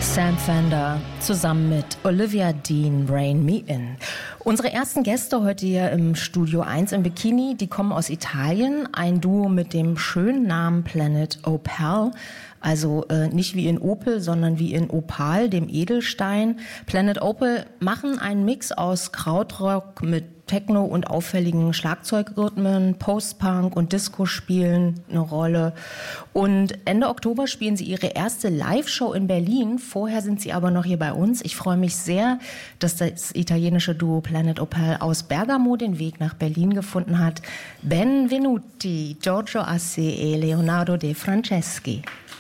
Sam Fender zusammen mit Olivia Dean, Rein Me In. Unsere ersten Gäste heute hier im Studio 1 im Bikini, die kommen aus Italien. Ein Duo mit dem schönen Namen Planet Opal. Also nicht wie in Opel, sondern wie in Opal, dem Edelstein. Planet Opal machen einen Mix aus Krautrock mit Techno und auffälligen Schlagzeugrhythmen, Post-Punk und Disco spielen eine Rolle. Und Ende Oktober spielen sie ihre erste Live-Show in Berlin. Vorher sind sie aber noch hier bei uns. Ich freue mich sehr, dass das italienische Duo Planet Opal aus Bergamo den Weg nach Berlin gefunden hat. Benvenuti, Giorgio Assi e Leonardo De Franceschi.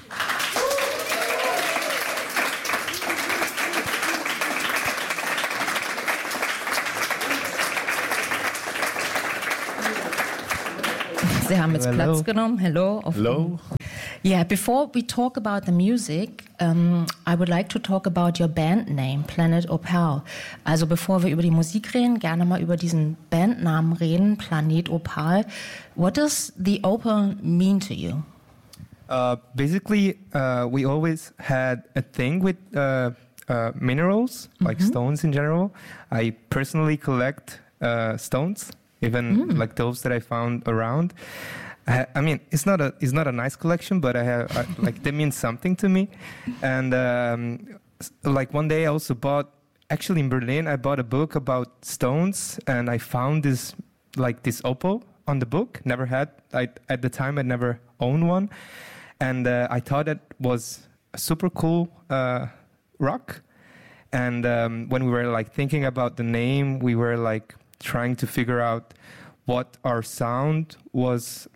Sie haben jetzt Platz genommen. Hello. Hello. Yeah, before we talk about the music, I would like to talk about your band name, Planet Opal. Also bevor wir über die Musik reden, gerne mal über diesen Bandnamen reden, Planet Opal. What does the opal mean to you? Basically, we always had a thing with minerals, like stones in general. I personally collect stones. Even like those that I found around. I mean, it's not a nice collection, but like they mean something to me. And like one day I also bought, actually in Berlin, I bought a book about stones, and I found this opal on the book. Never had. At the time I never owned one, and I thought it was a super cool rock. And when we were like thinking about the name, we were like trying to figure out what our sound was,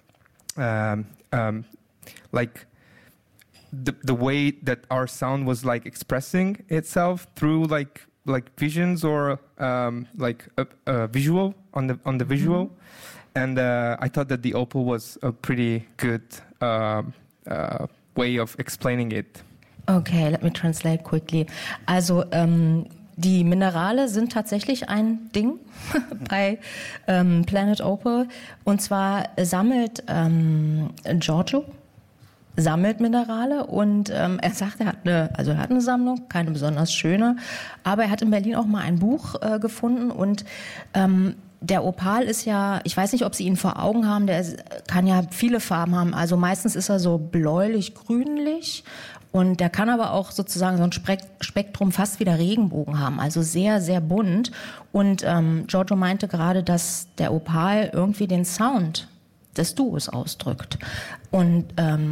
like the way that our sound was like expressing itself through like visions or like a visual on the visual, and I thought that the opal was a pretty good way of explaining it. Okay, let me translate quickly. Also die Minerale sind tatsächlich ein Ding bei Planet Opal. Und zwar sammelt Giorgio Minerale und er sagt, er hat eine Sammlung, keine besonders schöne, aber er hat in Berlin auch mal ein Buch gefunden und der Opal ist ja, ich weiß nicht, ob Sie ihn vor Augen haben, der kann ja viele Farben haben. Also meistens ist er so bläulich-grünlich und der kann aber auch sozusagen so ein Spektrum fast wie der Regenbogen haben. Also sehr, sehr bunt. Und Giorgio meinte gerade, dass der Opal irgendwie den Sound des Duos ausdrückt. Und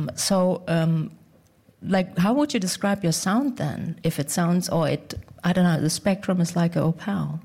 like, how would you describe your sound then? If it sounds, I don't know, the spectrum is like an opal.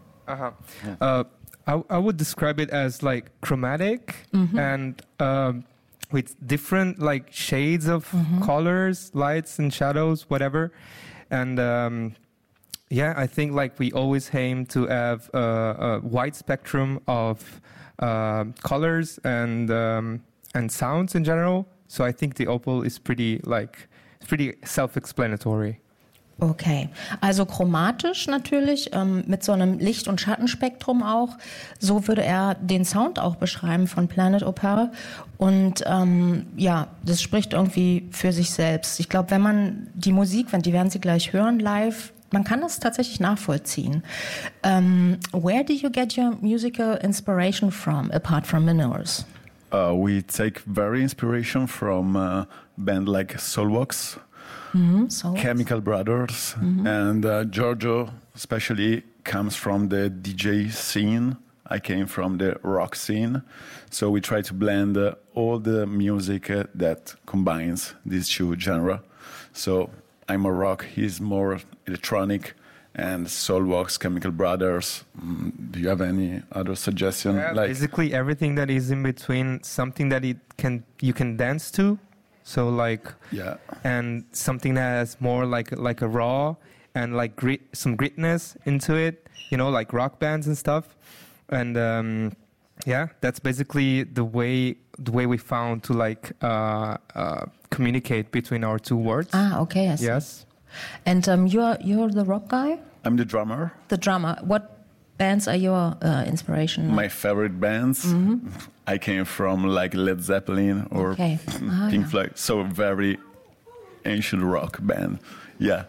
I would describe it as like chromatic and with different like shades of colors, lights and shadows, whatever. And yeah, I think like we always aim to have a wide spectrum of colors and sounds in general. So I think the opal is pretty self-explanatory. Okay, also chromatisch natürlich, mit so einem Licht- und Schattenspektrum auch. So würde er den Sound auch beschreiben von Planet Opal. Und ja, das spricht irgendwie für sich selbst. Ich glaube, wenn man die Musik, die werden Sie gleich hören live, man kann das tatsächlich nachvollziehen. Where do you get your musical inspiration from, apart from minerals? We take very inspiration from band like Soulwax. Chemical Brothers, and Giorgio especially comes from the DJ scene. I came from the rock scene, so we try to blend all the music that combines these two genres. So I'm a rock, he's more electronic, and Soulwax, Chemical Brothers. Do you have any other suggestion? Yeah, basically everything that is in between, something that you can dance to. So like, yeah, and something that has more like a raw and like some gritness into it, you know, like rock bands and stuff. And yeah, that's basically the way we found to like communicate between our two words. Ah, okay, I see. Yes. And you're the rock guy? I'm the drummer. The drummer. What bands are your inspiration? My favorite bands. I came from like Led Zeppelin or Pink Floyd, so very ancient rock band. Yeah.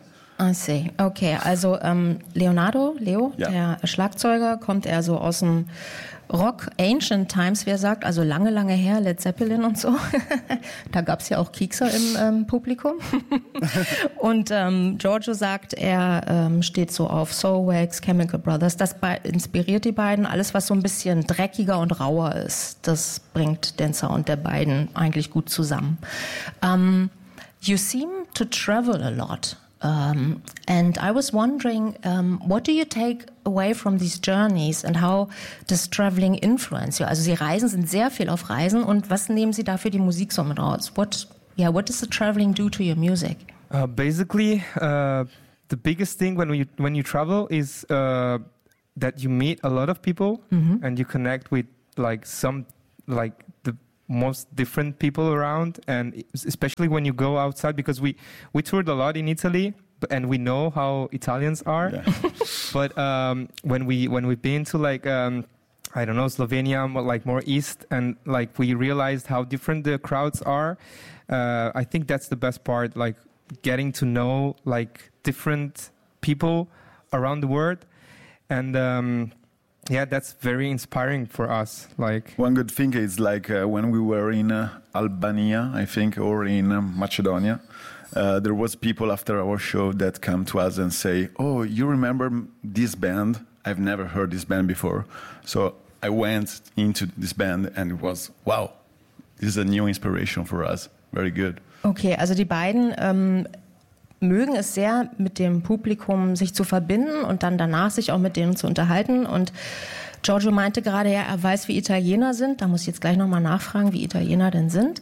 I see. Okay, also Leo, der Schlagzeuger, kommt eher so aus dem Rock, Ancient Times, wie er sagt, also lange, lange her, Led Zeppelin und so. Da gab es ja auch Kiekser im Publikum. Und Giorgio sagt, er steht so auf Soulwax, Chemical Brothers. Das inspiriert die beiden. Alles, was so ein bisschen dreckiger und rauer ist, das bringt den Sound der beiden eigentlich gut zusammen. You seem to travel a lot. And I was wondering, what do you take away from these journeys and how does traveling influence you? Also Sie sind sehr viel auf Reisen und was nehmen Sie da für die Musik so mit raus? What does the traveling do to your music? Basically, the biggest thing when you travel is that you meet a lot of people and you connect with the most different people around, and especially when you go outside, because we toured a lot in Italy and we know how Italians are. Yeah. But when we've been to I don't know, Slovenia, more east, and we realized how different the crowds are. I think that's the best part, getting to know different people around the world, and yeah, that's very inspiring for us. One good thing is when we were in Albania, I think, or in Macedonia, there was people after our show that come to us and say, "Oh, you remember this band? I've never heard this band before." So I went into this band and it was, wow, this is a new inspiration for us. Very good. Okay, also die beiden mögen es sehr, mit dem Publikum sich zu verbinden und dann danach sich auch mit denen zu unterhalten. Und Giorgio meinte gerade, ja, er weiß, wie Italiener sind. Da muss ich jetzt gleich nochmal nachfragen, wie Italiener denn sind.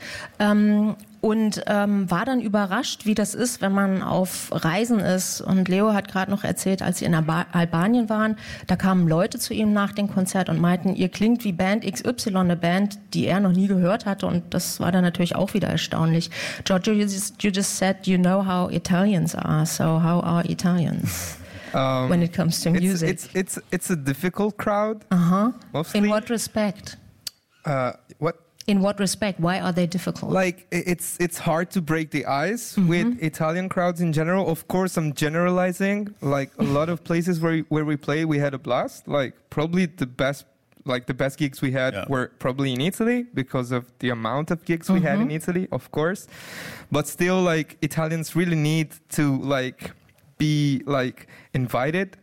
Und war dann überrascht, wie das ist, wenn man auf Reisen ist. Und Leo hat gerade noch erzählt, als sie in Albanien waren, da kamen Leute zu ihm nach dem Konzert und meinten, ihr klingt wie Band XY, eine Band, die er noch nie gehört hatte. Und das war dann natürlich auch wieder erstaunlich. Giorgio, you just said you know how Italians are. So how are Italians? When it comes to music, it's a difficult crowd. Mostly. In what respect? In what respect? Why are they difficult? It's hard to break the ice with Italian crowds in general. Of course, I'm generalizing. A lot of places where we played, we had a blast. Probably the best gigs we had were probably in Italy because of the amount of gigs we had in Italy, of course. But still, Italians really need to be invited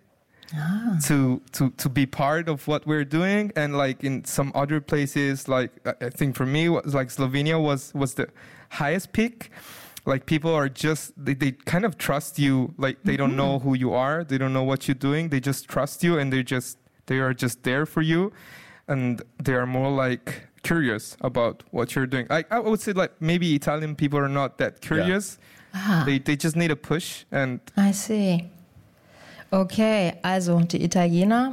to be part of what we're doing, and in some other places, I think for me Slovenia was the highest peak. People are just they kind of trust you, they don't know who you are, they don't know what you're doing, they just trust you, and they are just there for you, and they are more curious about what you're doing. I would say maybe Italian people are not that curious. They just need a push. And I see. Okay, also die Italiener,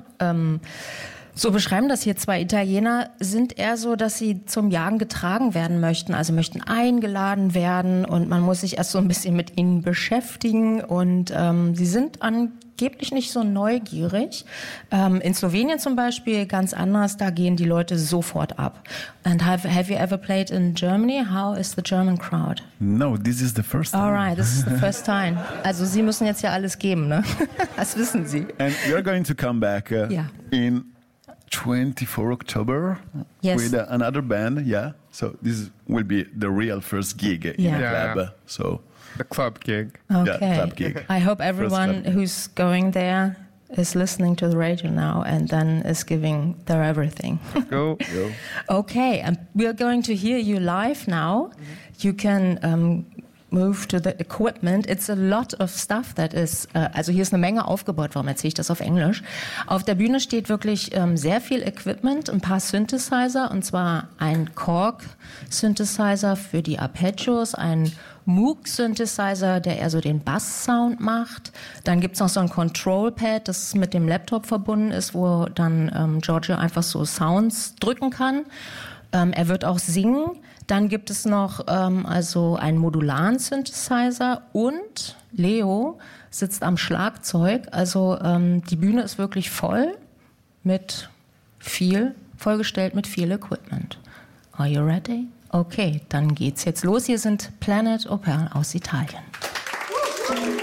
so beschreiben das hier zwei Italiener, sind eher so, dass sie zum Jagen getragen werden möchten, also möchten eingeladen werden und man muss sich erst so ein bisschen mit ihnen beschäftigen und sie sind angeblich nicht so neugierig. In Slowenien zum Beispiel ganz anders, da gehen die Leute sofort ab. And have you ever played in Germany? How is the German crowd? No, this is the first time. All right, this is the first time. Also Sie müssen jetzt ja alles geben, ne? Das wissen Sie. And we are going to come back in 24 October with another band, So this will be the real first gig in the club. So the club gig. Okay. Yeah, club gig. I hope everyone who's going there is listening to the radio now and then is giving their everything. Go. Okay, and we are going to hear you live now. You can move to the equipment. It's a lot of stuff that is, also hier ist eine Menge aufgebaut, warum erzähle ich das auf Englisch? Auf der Bühne steht wirklich sehr viel Equipment, ein paar Synthesizer, und zwar ein Korg-Synthesizer für die Arpeggios, ein Moog-Synthesizer, der eher so den Bass-Sound macht. Dann gibt's noch so ein Control-Pad, das mit dem Laptop verbunden ist, wo dann Giorgio einfach so Sounds drücken kann. Er wird auch singen. Dann gibt es noch also einen modularen Synthesizer und Leo sitzt am Schlagzeug. Also die Bühne ist wirklich vollgestellt mit viel Equipment. Are you ready? Okay, dann geht's jetzt los. Hier sind Planet Opera aus Italien.